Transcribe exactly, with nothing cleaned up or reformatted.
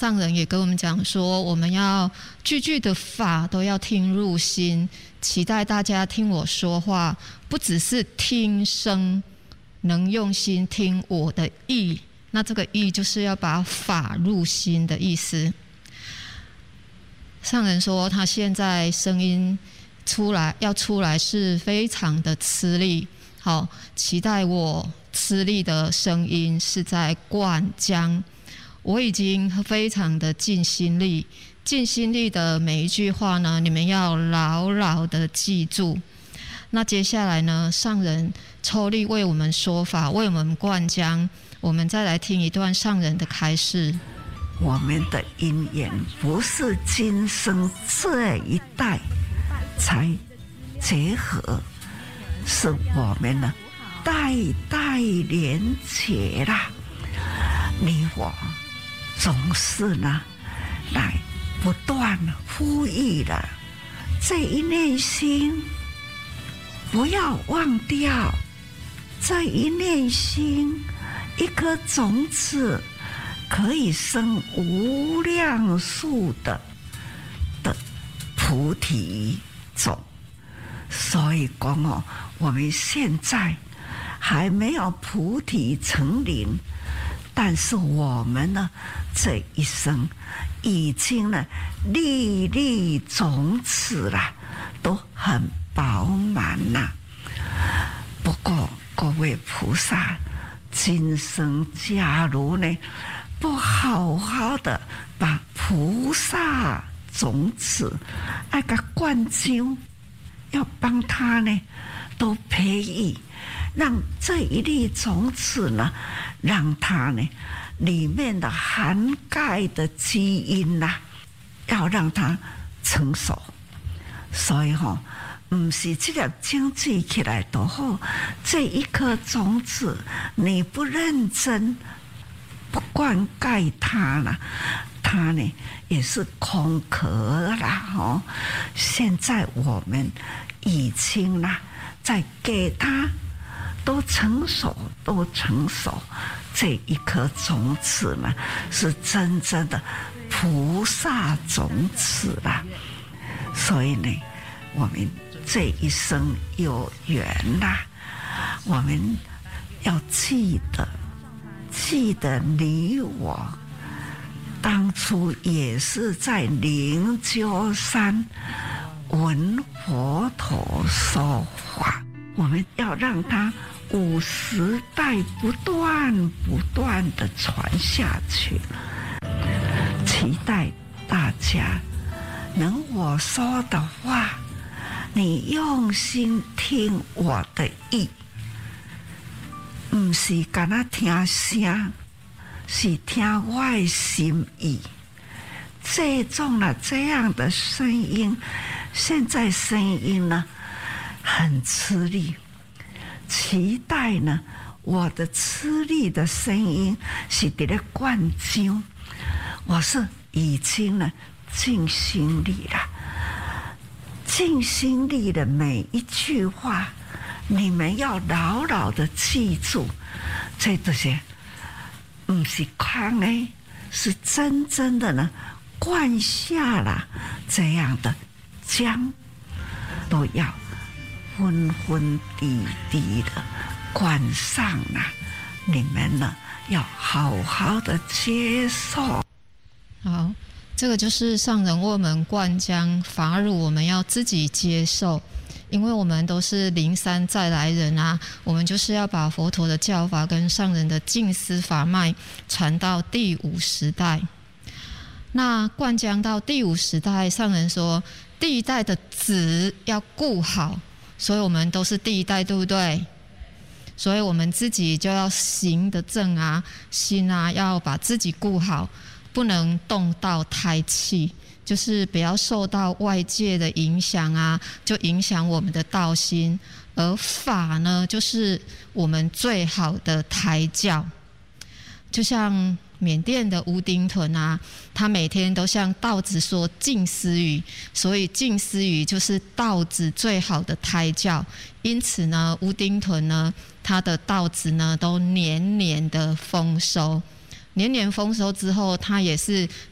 上人也跟我们讲说，我们要句句的法都要听入心，期待大家听我说话，不只是听声，能用心听我的意。那这个意就是要把法入心的意思。上人说，他现在声音出来要出来是非常的吃力，好，期待我吃力的声音是在灌浆。我已经非常的尽心力，尽心力的每一句话呢，你们要牢牢的记住。那接下来呢，上人抽力为我们说法，为我们灌浆，我们再来听一段上人的开示。 我们的因缘不是今生这一代才结合，是我们呢代代连结啦。你我总是呢来不断呼吁了这一念心，不要忘掉这一念心，一颗种子可以生无量数的的菩提种。所以讲哦，我们现在还没有菩提成林，但是我们呢，这一生已经呢粒粒种子啦，都很饱满啦。不过各位菩萨，今生假如呢不好好的把菩萨种子那个灌浆，要帮他呢都培育，让这一粒种子呢，让它呢里面的涵盖的基因呐、啊，要让它成熟。所以哈、哦，不是这个经济起来都好，这一颗种子你不认真不灌溉它了，它呢也是空壳啦哦。现在我们已经啦，在给它都成熟，都成熟，这一颗种子呢，是真正的菩萨种子啦。所以呢，我们这一生有缘啦，我们要记得，记得你我当初也是在灵鹫山闻佛陀说法，我们要让它五十代不断不断的传下去。期待大家能我说的话，你用心听我的意，不是干那听声，是听我的心意。这种了这样的声音，现在声音呢很吃力，期待呢我的吃力的声音是在那灌浆，我是已经呢尽心力了，尽心力的每一句话，你们要牢牢的记住，这这些不是空的，是真正的呢灌下了这样的浆，都要昏昏滴滴的灌上了，你们呢要好好的接受。 好，这个就是上人为我们灌浆法乳，我们要自己接受，因为我们都是灵山再来人啊，我们就是要把佛陀的教法跟上人的净思法脉传到第五时代。那灌浆到第五时代，上人说第一代的子要顾好，所以我们都是第一代，对不对？所以我们自己就要行得正啊，心啊要把自己顾好，不能动到胎气，就是不要受到外界的影响啊，就影响我们的道心。而法呢，就是我们最好的胎教。就像缅甸的乌丁屯啊，他每天都向稻子说静思语，所以静思语就是稻子最好的胎教。因此呢，乌丁屯呢，它的稻子呢都年年的丰收，年年丰收之后，它也是